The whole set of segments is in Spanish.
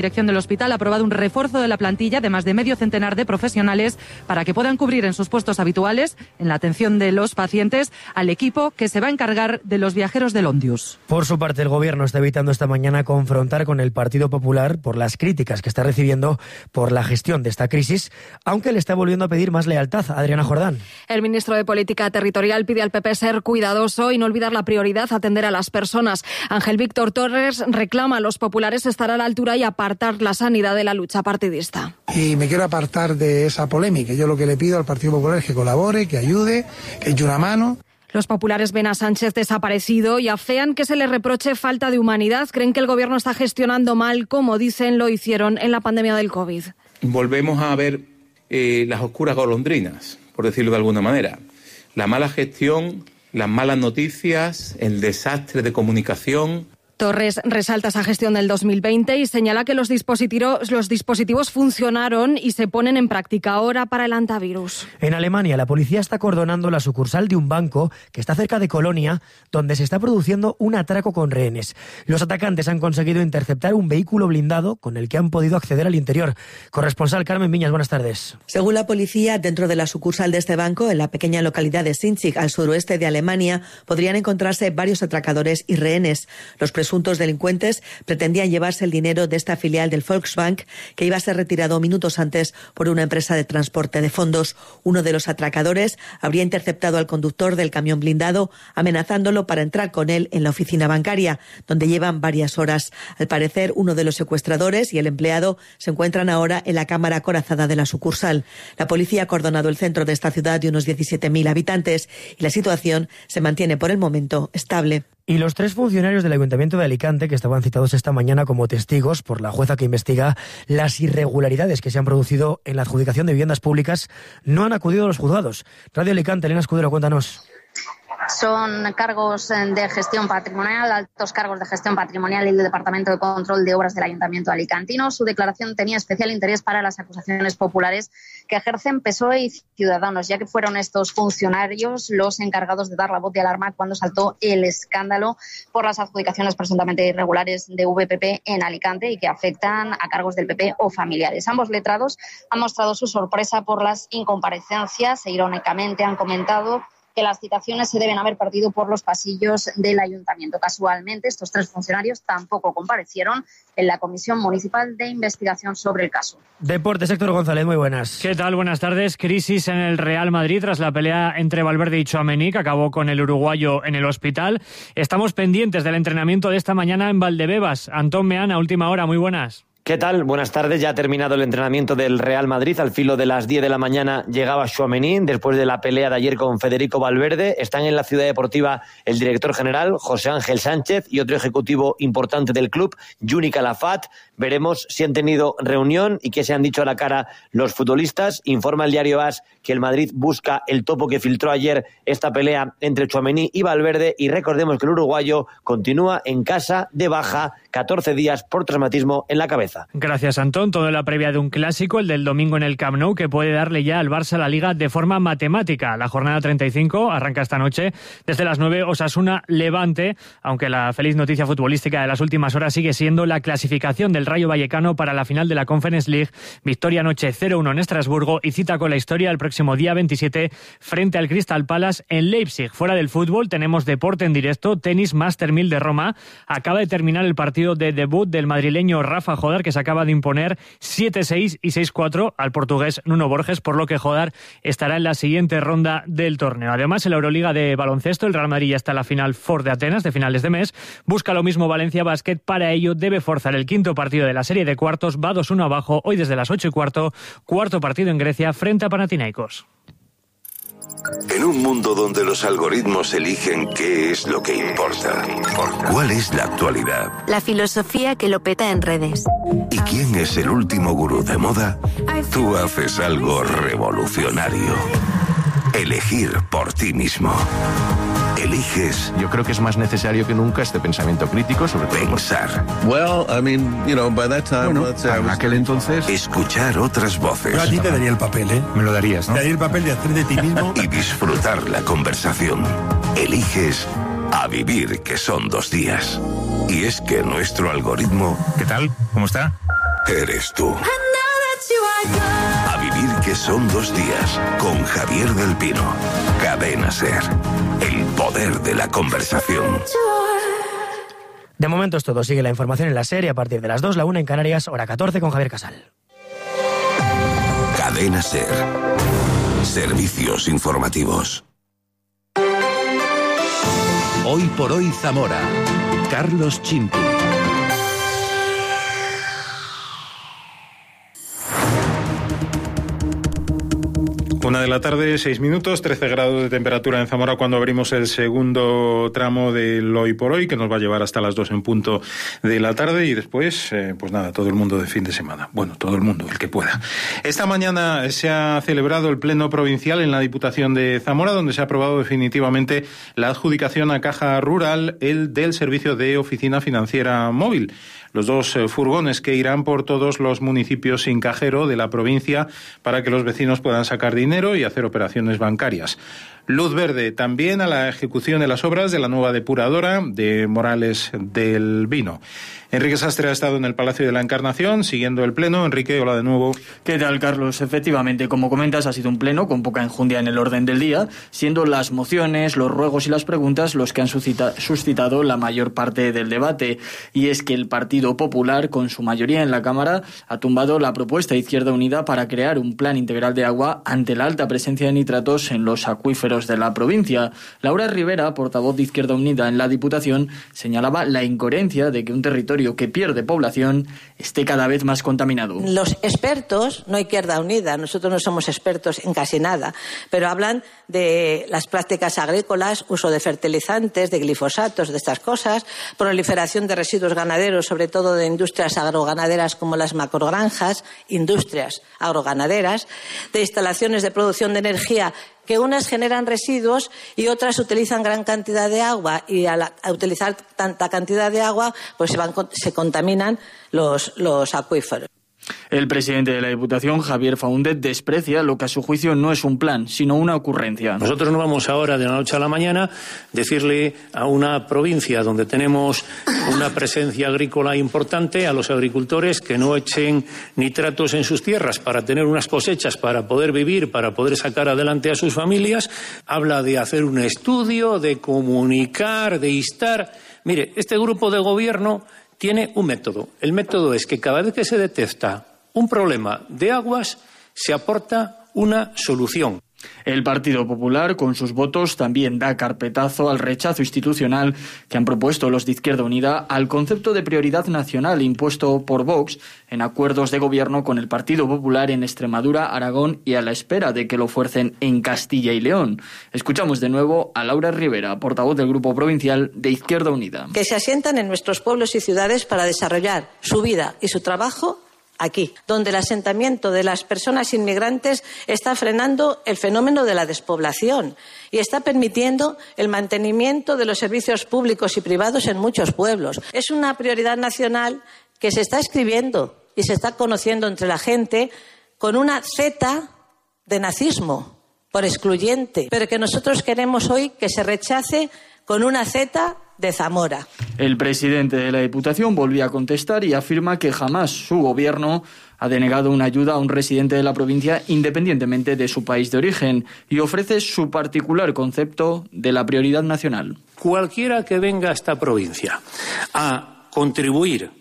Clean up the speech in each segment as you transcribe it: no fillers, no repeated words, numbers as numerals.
La dirección del hospital ha aprobado un refuerzo de la plantilla de más de medio centenar de profesionales para que puedan cubrir en sus puestos habituales, en la atención de los pacientes, al equipo que se va a encargar de los viajeros del Ondius. Por su parte, el Gobierno está evitando esta mañana confrontar con el Partido Popular por las críticas que está recibiendo por la gestión de esta crisis, aunque le está volviendo a pedir más lealtad. Adriana Jordán. El ministro de Política Territorial pide al PP ser cuidadoso y no olvidar la prioridad, atender a las personas. Ángel Víctor Torres reclama a los populares estar a la altura y apartar la sanidad de la lucha partidista. Y me quiero apartar de esa polémica. Yo lo que le pido al Partido Popular es que colabore, que ayude, que eche una mano. Los populares ven a Sánchez desaparecido y afean que se le reproche falta de humanidad. Creen que el Gobierno está gestionando mal, como dicen lo hicieron en la pandemia del COVID. Volvemos a ver las oscuras golondrinas, por decirlo de alguna manera. La mala gestión, las malas noticias, el desastre de comunicación. Torres resalta esa gestión del 2020 y señala que los dispositivos funcionaron y se ponen en práctica ahora para el antivirus. En Alemania, la policía está acordonando la sucursal de un banco que está cerca de Colonia, donde se está produciendo un atraco con rehenes. Los atacantes han conseguido interceptar un vehículo blindado con el que han podido acceder al interior. Corresponsal Carmen Viñas, buenas tardes. Según la policía, dentro de la sucursal de este banco, en la pequeña localidad de Sinzig, al suroeste de Alemania, podrían encontrarse varios atracadores y rehenes. Los presuntos delincuentes pretendían llevarse el dinero de esta filial del Volksbank, que iba a ser retirado minutos antes por una empresa de transporte de fondos. Uno de los atracadores habría interceptado al conductor del camión blindado, amenazándolo para entrar con él en la oficina bancaria, donde llevan varias horas. Al parecer, uno de los secuestradores y el empleado se encuentran ahora en la cámara acorazada de la sucursal. La policía ha acordonado el centro de esta ciudad de unos 17.000 habitantes y la situación se mantiene por el momento estable. Y los 3 funcionarios del Ayuntamiento de Alicante, que estaban citados esta mañana como testigos por la jueza que investiga las irregularidades que se han producido en la adjudicación de viviendas públicas, no han acudido a los juzgados. Radio Alicante, Elena Escudero, cuéntanos. Son cargos de gestión patrimonial, altos cargos de gestión patrimonial y el Departamento de Control de Obras del Ayuntamiento alicantino. Su declaración tenía especial interés para las acusaciones populares que ejercen PSOE y Ciudadanos, ya que fueron estos funcionarios los encargados de dar la voz de alarma cuando saltó el escándalo por las adjudicaciones presuntamente irregulares de VPP en Alicante y que afectan a cargos del PP o familiares. Ambos letrados han mostrado su sorpresa por las incomparecencias e irónicamente han comentado que las citaciones se deben haber perdido por los pasillos del ayuntamiento. Casualmente, estos 3 funcionarios tampoco comparecieron en la Comisión Municipal de Investigación sobre el caso. Deportes, Héctor González, muy buenas. ¿Qué tal? Buenas tardes. Crisis en el Real Madrid tras la pelea entre Valverde y Tchouaméni, que acabó con el uruguayo en el hospital. Estamos pendientes del entrenamiento de esta mañana en Valdebebas. Antón Meana, última hora, muy buenas. ¿Qué tal? Buenas tardes. Ya ha terminado el entrenamiento del Real Madrid. Al filo de las 10 de la mañana llegaba Tchouaméni después de la pelea de ayer con Federico Valverde. Están en la ciudad deportiva el director general, José Ángel Sánchez, y otro ejecutivo importante del club, Juni Calafat. Veremos si han tenido reunión y qué se han dicho a la cara los futbolistas. Informa el diario AS que el Madrid busca el topo que filtró ayer esta pelea entre Tchouaméni y Valverde. Y recordemos que el uruguayo continúa en casa de baja, 14 días por traumatismo en la cabeza. Gracias, Antón. Todo en la previa de un clásico, el del domingo en el Camp Nou, que puede darle ya al Barça la Liga de forma matemática. La jornada 35 arranca esta noche desde las 9, Osasuna-Levante, aunque la feliz noticia futbolística de las últimas horas sigue siendo la clasificación del Rayo Vallecano para la final de la Conference League. Victoria anoche 0-1 en Estrasburgo y cita con la historia el próximo día 27 frente al Crystal Palace en Leipzig. Fuera del fútbol tenemos deporte en directo, tenis Master 1000 de Roma. Acaba de terminar el partido de debut del madrileño Rafa Jodar, que se acaba de imponer 7-6 y 6-4 al portugués Nuno Borges, por lo que Jodar estará en la siguiente ronda del torneo. Además, en la Euroliga de baloncesto, el Real Madrid ya está en la final Ford de Atenas de finales de mes. Busca lo mismo Valencia Basket. Para ello debe forzar el quinto partido de la serie de cuartos. Va 2-1 abajo hoy desde las 8:15. Cuarto partido en Grecia frente a Panathinaikos. En un mundo donde los algoritmos eligen qué es lo que importa, ¿cuál es la actualidad? La filosofía que lo peta en redes. ¿Y quién es el último gurú de moda? Tú haces algo revolucionario. Elegir por ti mismo. Eliges. Yo creo que es más necesario que nunca este pensamiento crítico sobre pensar. En aquel entonces. Escuchar otras voces. Yo a ti te daría el papel, ¿eh? Me lo darías, ¿no? Te daría el papel de hacer de ti mismo. Y disfrutar la conversación. Eliges a vivir, que son 2 días. Y es que nuestro algoritmo... ¿Qué tal? ¿Cómo está? eres tú. A vivir que son 2 días con Javier del Pino. Cadena SER. El poder de la conversación. De momento es todo. Sigue la información en la SER a partir de las 2, la 1 en Canarias, hora 14 con Javier Casal. Cadena SER. Servicios informativos. Hoy por hoy Zamora. Carlos Chintu. 1:00 PM, 6 13 grados de temperatura en Zamora cuando abrimos el segundo tramo del Hoy por Hoy, que nos va a llevar hasta las 2 en punto de la tarde, y después, pues nada, todo el mundo de fin de semana. Bueno, todo el mundo, el que pueda. Esta mañana se ha celebrado el Pleno Provincial en la Diputación de Zamora, donde se ha aprobado definitivamente la adjudicación a Caja Rural del servicio de oficina financiera móvil. Los 2 furgones que irán por todos los municipios sin cajero de la provincia para que los vecinos puedan sacar dinero y hacer operaciones bancarias. Luz verde también a la ejecución de las obras de la nueva depuradora de Morales del Vino. Enrique Sastre ha estado en el Palacio de la Encarnación siguiendo el pleno. Enrique, hola de nuevo. ¿Qué tal, Carlos? Efectivamente, como comentas, ha sido un pleno con poca enjundia en el orden del día, siendo las mociones, los ruegos y las preguntas los que han suscitado la mayor parte del debate. Y es que el Partido Popular, con su mayoría en la Cámara, ha tumbado la propuesta de Izquierda Unida para crear un plan integral de agua ante la alta presencia de nitratos en los acuíferos de la provincia. Laura Rivera, portavoz de Izquierda Unida en la Diputación, señalaba la incoherencia de que un territorio que pierde población esté cada vez más contaminado. Los expertos, no Izquierda Unida, nosotros no somos expertos en casi nada, pero hablan de las prácticas agrícolas, uso de fertilizantes, de glifosatos, de estas cosas, proliferación de residuos ganaderos, sobre todo de industrias agroganaderas como las macrogranjas, industrias agroganaderas, de instalaciones de producción de energía que unas generan residuos y otras utilizan gran cantidad de agua, y al utilizar tanta cantidad de agua pues se contaminan los acuíferos. El presidente de la Diputación, Javier Faúndez, desprecia lo que a su juicio no es un plan, sino una ocurrencia. Nosotros no vamos ahora de la noche a la mañana decirle a una provincia donde tenemos una presencia agrícola importante a los agricultores que no echen nitratos en sus tierras para tener unas cosechas, para poder vivir, para poder sacar adelante a sus familias. Habla de hacer un estudio, de comunicar, de instar. Mire, este grupo de gobierno tiene un método. El método es que cada vez que se detecta un problema de aguas, se aporta una solución. El Partido Popular, con sus votos, también da carpetazo al rechazo institucional que han propuesto los de Izquierda Unida al concepto de prioridad nacional impuesto por Vox en acuerdos de gobierno con el Partido Popular en Extremadura, Aragón y a la espera de que lo fuercen en Castilla y León. Escuchamos de nuevo a Laura Rivera, portavoz del Grupo Provincial de Izquierda Unida. Que se asientan en nuestros pueblos y ciudades para desarrollar su vida y su trabajo aquí, donde el asentamiento de las personas inmigrantes está frenando el fenómeno de la despoblación y está permitiendo el mantenimiento de los servicios públicos y privados en muchos pueblos. Es una prioridad nacional que se está escribiendo y se está conociendo entre la gente con una Z de nazismo, por excluyente, pero que nosotros queremos hoy que se rechace con una Z de Zamora. El presidente de la Diputación volvió a contestar y afirma que jamás su gobierno ha denegado una ayuda a un residente de la provincia independientemente de su país de origen, y ofrece su particular concepto de la prioridad nacional. Cualquiera que venga a esta provincia a contribuir,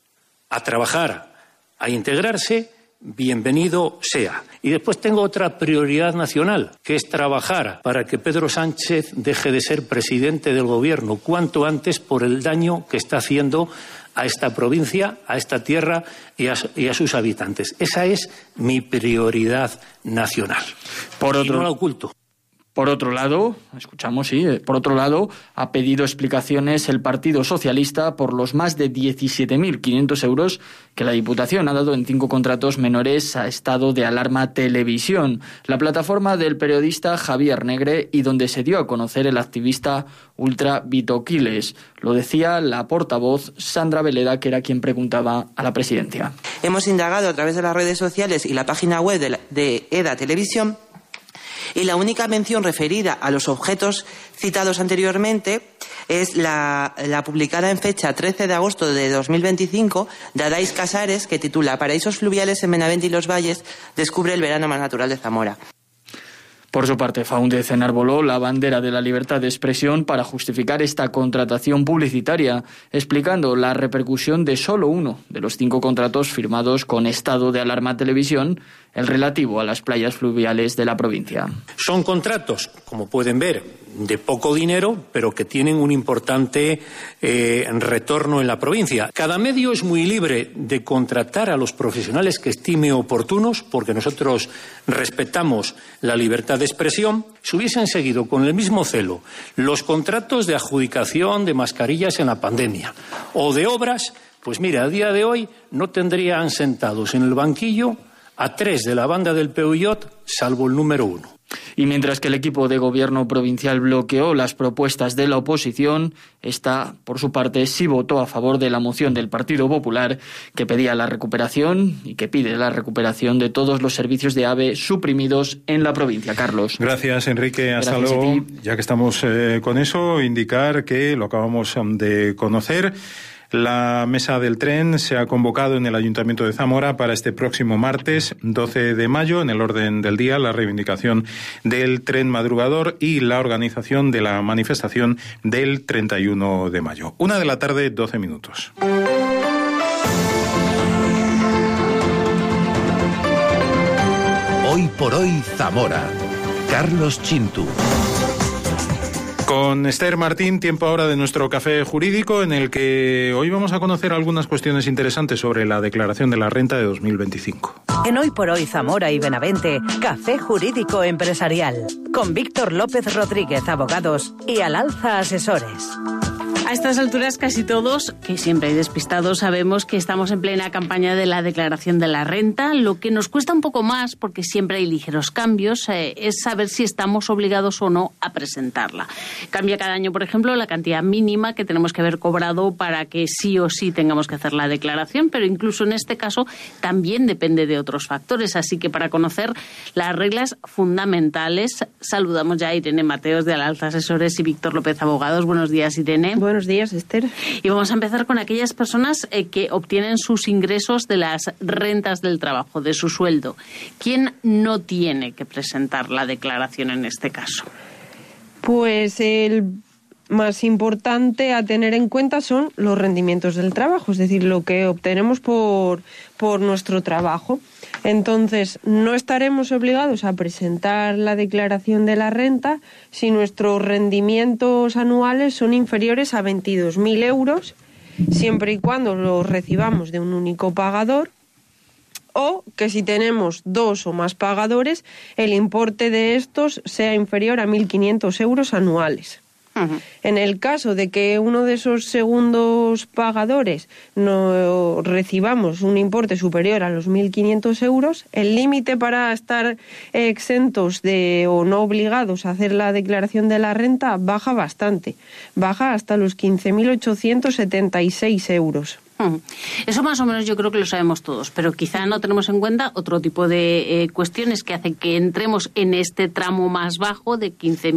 a trabajar, a integrarse, bienvenido sea. Y después tengo otra prioridad nacional, que es trabajar para que Pedro Sánchez deje de ser presidente del gobierno cuanto antes por el daño que está haciendo a esta provincia, a esta tierra y a sus habitantes. Esa es mi prioridad nacional. Y no la oculto. Por otro lado, ha pedido explicaciones el Partido Socialista por los más de 17.500 euros que la Diputación ha dado en 5 contratos menores a estado de alarma televisión, la plataforma del periodista Javier Negre y donde se dio a conocer el activista ultra Vito Quiles. Lo decía la portavoz Sandra Veleda, que era quien preguntaba a la presidencia. Hemos indagado a través de las redes sociales y la página web de EDA Televisión Y la única mención referida a los objetos citados anteriormente es la publicada en fecha 13 de agosto de 2025 de Adais Casares, que titula Paraísos fluviales en Benavente y los Valles, descubre el verano más natural de Zamora. Por su parte, Faúndez enarboló la bandera de la libertad de expresión para justificar esta contratación publicitaria, explicando la repercusión de solo uno de los 5 contratos firmados con estado de alarma Televisión, el relativo a las playas fluviales de la provincia. Son contratos, como pueden ver, de poco dinero, pero que tienen un importante retorno en la provincia. Cada medio es muy libre de contratar a los profesionales que estime oportunos, porque nosotros respetamos la libertad de expresión. Si hubiesen seguido con el mismo celo los contratos de adjudicación de mascarillas en la pandemia o de obras, pues mira, a día de hoy no tendrían sentados en el banquillo a 3 de la banda del Peugeot, salvo el número 1. Y mientras que el equipo de gobierno provincial bloqueó las propuestas de la oposición, esta, por su parte, sí votó a favor de la moción del Partido Popular que pedía la recuperación y que pide la recuperación de todos los servicios de AVE suprimidos en la provincia. Carlos. Gracias, Enrique. Hasta luego. Ya que estamos con eso, indicar que lo acabamos de conocer. La mesa del tren se ha convocado en el Ayuntamiento de Zamora para este próximo martes 12 de mayo, en el orden del día, la reivindicación del tren madrugador y la organización de la manifestación del 31 de mayo. 1:00 p.m, 12 minutos. Hoy por hoy Zamora. Carlos Chintu. Con Esther Martín, tiempo ahora de nuestro café jurídico, en el que hoy vamos a conocer algunas cuestiones interesantes sobre la declaración de la renta de 2025. En Hoy por Hoy Zamora y Benavente, Café Jurídico Empresarial, con Víctor López Rodríguez, abogados, y Al Alza Asesores. A estas alturas casi todos, que siempre hay despistados, sabemos que estamos en plena campaña de la declaración de la renta. Lo que nos cuesta un poco más, porque siempre hay ligeros cambios, es saber si estamos obligados o no a presentarla. Cambia cada año, por ejemplo, la cantidad mínima que tenemos que haber cobrado para que sí o sí tengamos que hacer la declaración, pero incluso en este caso también depende de otros factores. Así que para conocer las reglas fundamentales, saludamos ya a Irene Mateos de Al Alza Asesores y Víctor López, abogados. Buenos días, Irene. Buenos días, Esther. Y vamos a empezar con aquellas personas que obtienen sus ingresos de las rentas del trabajo, de su sueldo. ¿Quién no tiene que presentar la declaración en este caso? Pues el más importante a tener en cuenta son los rendimientos del trabajo, es decir, lo que obtenemos por nuestro trabajo. Entonces, no estaremos obligados a presentar la declaración de la renta si nuestros rendimientos anuales son inferiores a 22.000 euros, siempre y cuando los recibamos de un único pagador, o que si tenemos 2 o más pagadores, el importe de estos sea inferior a 1.500 euros anuales. En el caso de que uno de esos segundos pagadores no recibamos un importe superior a los 1.500 euros, el límite para estar exentos de o no obligados a hacer la declaración de la renta baja bastante. Baja hasta los 15.876 euros. Eso más o menos yo creo que lo sabemos todos, pero quizá no tenemos en cuenta otro tipo de cuestiones que hacen que entremos en este tramo más bajo de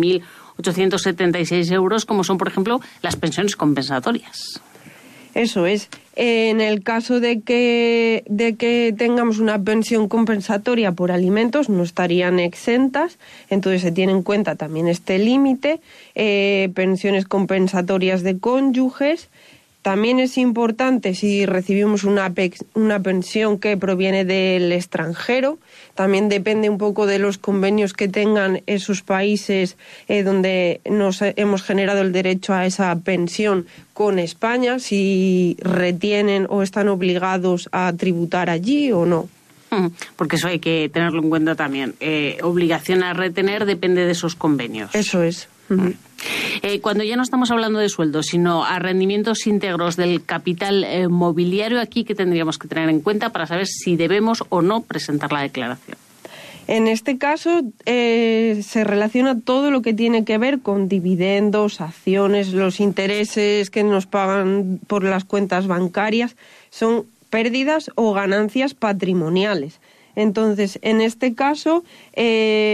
15.876 euros, como son, por ejemplo, las pensiones compensatorias. Eso es. En el caso de que tengamos una pensión compensatoria por alimentos, no estarían exentas, entonces se tiene en cuenta también este límite. Pensiones compensatorias de cónyuges. También es importante si recibimos una pensión que proviene del extranjero. También depende un poco de los convenios que tengan esos países donde nos hemos generado el derecho a esa pensión con España, si retienen o están obligados a tributar allí o no. Porque eso hay que tenerlo en cuenta también. Obligación a retener depende de esos convenios. Eso es. Cuando ya no estamos hablando de sueldos, sino a rendimientos íntegros del capital mobiliario, aquí ¿qué tendríamos que tener en cuenta para saber si debemos o no presentar la declaración? En este caso se relaciona todo lo que tiene que ver con dividendos, acciones, los intereses que nos pagan por las cuentas bancarias, son pérdidas o ganancias patrimoniales. Entonces, en este caso,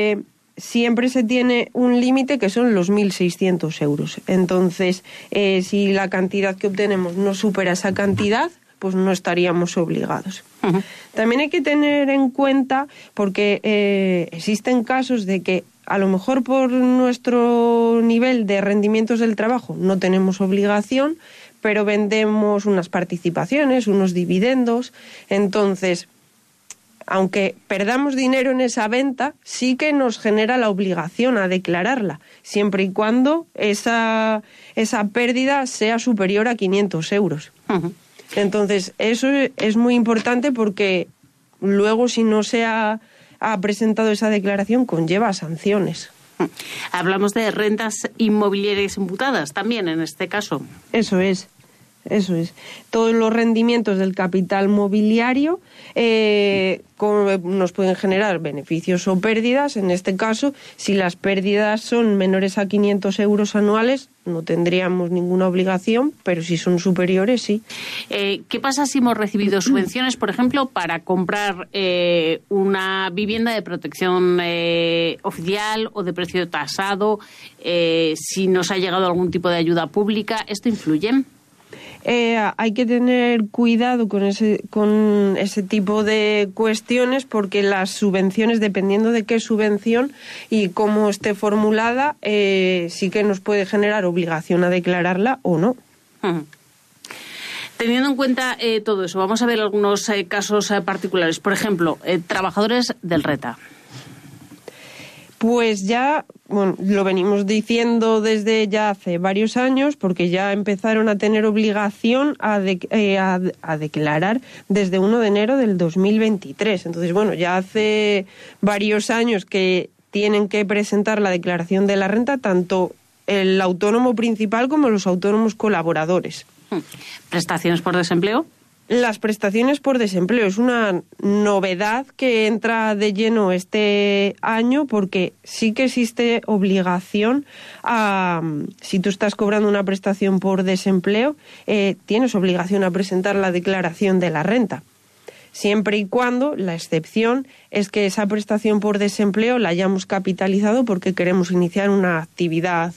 siempre se tiene un límite que son los 1.600 euros. Entonces, si la cantidad que obtenemos no supera esa cantidad, pues no estaríamos obligados. Uh-huh. También hay que tener en cuenta, porque existen casos de que a lo mejor por nuestro nivel de rendimientos del trabajo no tenemos obligación, pero vendemos unas participaciones, unos dividendos. Entonces, aunque perdamos dinero en esa venta, sí que nos genera la obligación a declararla, siempre y cuando esa pérdida sea superior a 500 euros. Uh-huh. Entonces, eso es muy importante porque luego, si no se ha presentado esa declaración, conlleva sanciones. Hablamos de rentas inmobiliarias imputadas también en este caso. Eso es. Todos los rendimientos del capital mobiliario nos pueden generar beneficios o pérdidas. En este caso, si las pérdidas son menores a 500 euros anuales, no tendríamos ninguna obligación, pero si son superiores, sí. ¿Qué pasa si hemos recibido subvenciones, por ejemplo, para comprar una vivienda de protección oficial o de precio tasado? Si nos ha llegado algún tipo de ayuda pública, ¿esto influye? Hay que tener cuidado con ese tipo de cuestiones, porque las subvenciones, dependiendo de qué subvención y cómo esté formulada, sí que nos puede generar obligación a declararla o no. Uh-huh. Teniendo en cuenta todo eso, vamos a ver algunos casos particulares. Por ejemplo, trabajadores del RETA. Pues ya, bueno, lo venimos diciendo desde ya hace varios años, porque ya empezaron a tener obligación a declarar desde 1 de enero del 2023. Entonces, bueno, ya hace varios años que tienen que presentar la declaración de la renta tanto el autónomo principal como los autónomos colaboradores. ¿Prestaciones por desempleo? Las prestaciones por desempleo es una novedad que entra de lleno este año, porque sí que existe obligación si tú estás cobrando una prestación por desempleo, tienes obligación a presentar la declaración de la renta. Siempre y cuando, la excepción es que esa prestación por desempleo la hayamos capitalizado porque queremos iniciar una actividad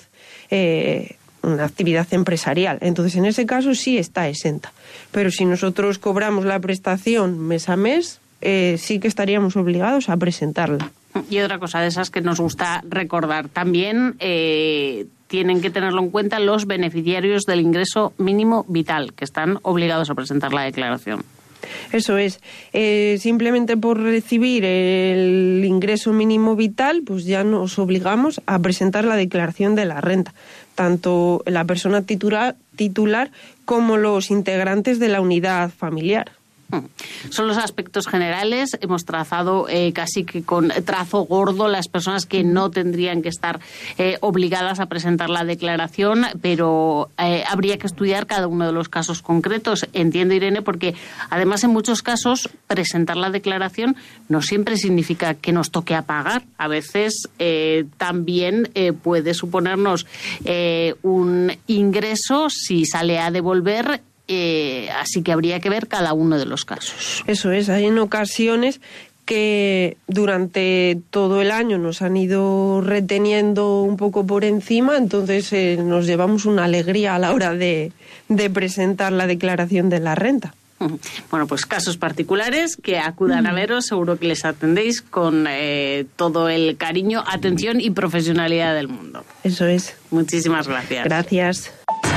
empresarial. Entonces, en ese caso sí está exenta. Pero si nosotros cobramos la prestación mes a mes, sí que estaríamos obligados a presentarla. Y otra cosa de esas que nos gusta recordar también, tienen que tenerlo en cuenta los beneficiarios del ingreso mínimo vital, que están obligados a presentar la declaración. Eso es. Simplemente por recibir el ingreso mínimo vital, pues ya nos obligamos a presentar la declaración de la renta, tanto la persona titular como los integrantes de la unidad familiar. Son los aspectos generales. Hemos trazado casi que con trazo gordo las personas que no tendrían que estar obligadas a presentar la declaración, pero habría que estudiar cada uno de los casos concretos. Entiendo, Irene, porque además en muchos casos presentar la declaración no siempre significa que nos toque a pagar. A veces también puede suponernos un ingreso si sale a devolver. Así que habría que ver cada uno de los casos. Eso es, hay en ocasiones que durante todo el año nos han ido reteniendo un poco por encima, entonces nos llevamos una alegría a la hora de presentar la declaración de la renta. Bueno, pues casos particulares, que acudan a veros, seguro que les atendéis con todo el cariño, atención y profesionalidad del mundo. Eso es. Muchísimas gracias. Gracias.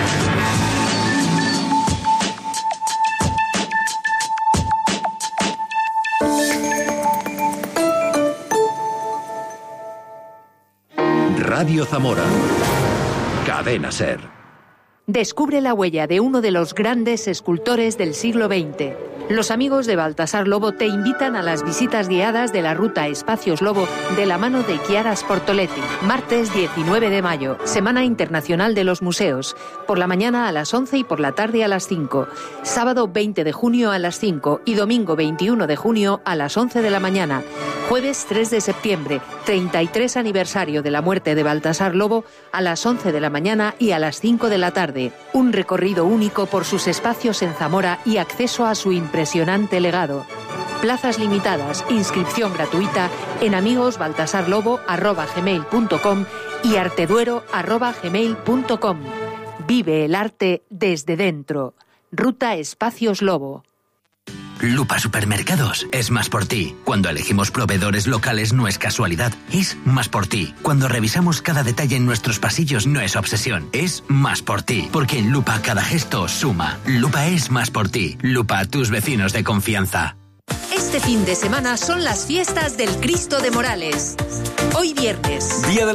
Radio Zamora. Cadena SER. Descubre la huella de uno de los grandes escultores del siglo XX. Los amigos de Baltasar Lobo te invitan a las visitas guiadas de la ruta Espacios Lobo de la mano de Chiara Sportoletti. Martes 19 de mayo, Semana Internacional de los Museos. Por la mañana a las 11 y por la tarde a las 5. Sábado 20 de junio a las 5 y domingo 21 de junio a las 11 de la mañana. Jueves 3 de septiembre, 33 aniversario de la muerte de Baltasar Lobo, a las 11 de la mañana y a las 5 de la tarde. Un recorrido único por sus espacios en Zamora y acceso a su impresionante legado. Plazas limitadas, inscripción gratuita en amigosbaltasarlobo@gmail.com y arteduero@gmail.com. Vive el arte desde dentro. Ruta Espacios Lobo. Lupa Supermercados es más por ti. Cuando elegimos proveedores locales no es casualidad, es más por ti. Cuando revisamos cada detalle en nuestros pasillos no es obsesión, es más por ti. Porque en Lupa cada gesto suma. Lupa es más por ti. Lupa, tus vecinos de confianza. Este fin de semana son las fiestas del Cristo de Morales. Hoy viernes. Día de